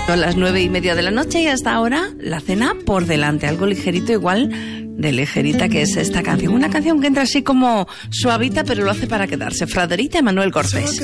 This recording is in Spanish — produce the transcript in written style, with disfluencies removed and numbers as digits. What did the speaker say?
Son las 9:30 de la noche y hasta ahora la cena por delante. Algo ligerito, igual de ligerita que es esta canción. Una canción que entra así como suavita, pero lo hace para quedarse. Fraderita y Manuel Cortés.